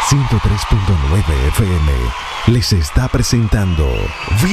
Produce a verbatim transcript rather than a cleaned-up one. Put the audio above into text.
ciento tres punto nueve F M les está presentando